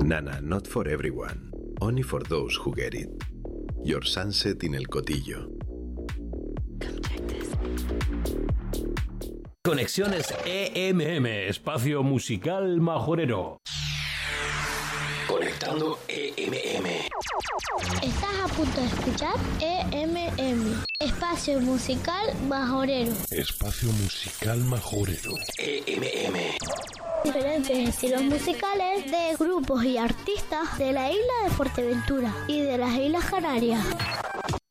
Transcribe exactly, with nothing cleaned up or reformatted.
Nana, not for everyone. Only for those who get it. Your Sunset in el Cotillo. Conexiones E M M, espacio musical majorero. Conectando E M M. Estás a punto de escuchar E M M, espacio musical majorero. Espacio musical majorero. E M M. Diferentes estilos musicales de grupos y artistas de la isla de Fuerteventura y de las Islas Canarias.